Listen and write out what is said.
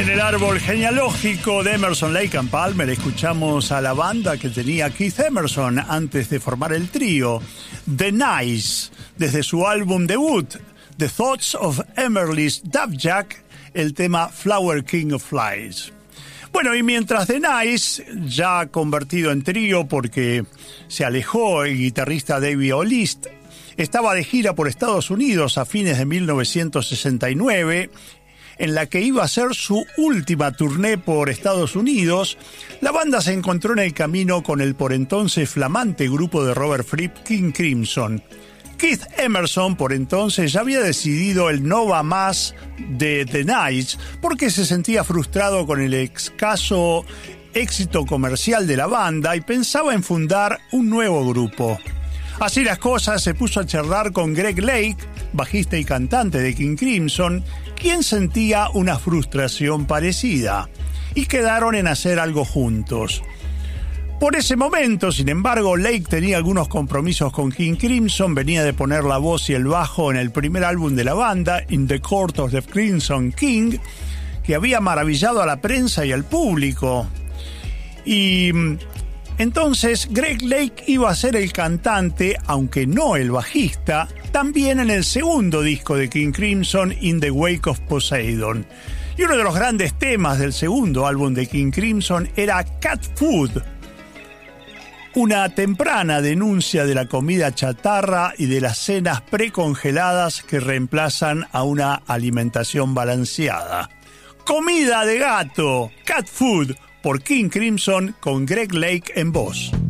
En el árbol genealógico de Emerson, Lake and Palmer escuchamos a la banda que tenía Keith Emerson antes de formar el trío, The Nice, desde su álbum debut, The Thoughts of Emerly's Dubjack, el tema Flower King of Flies. Bueno, y mientras The Nice, ya convertido en trío porque se alejó el guitarrista David O'List, estaba de gira por Estados Unidos a fines de 1969, en la que iba a ser su última tournée por Estados Unidos, la banda se encontró en el camino con el por entonces flamante grupo de Robert Fripp, King Crimson. Keith Emerson, por entonces, ya había decidido el no va más de The Nice porque se sentía frustrado con el escaso éxito comercial de la banda y pensaba en fundar un nuevo grupo. Así las cosas, se puso a charlar con Greg Lake, bajista y cantante de King Crimson, quien sentía una frustración parecida, y quedaron en hacer algo juntos. Por ese momento, sin embargo, Lake tenía algunos compromisos con King Crimson, venía de poner la voz y el bajo en el primer álbum de la banda, In the Court of the Crimson King, que había maravillado a la prensa y al público. Y entonces Greg Lake iba a ser el cantante, aunque no el bajista, también en el segundo disco de King Crimson, In the Wake of Poseidon. Y uno de los grandes temas del segundo álbum de King Crimson era Cat Food, una temprana denuncia de la comida chatarra y de las cenas precongeladas que reemplazan a una alimentación balanceada. Comida de gato, Cat Food, por King Crimson con Greg Lake en voz.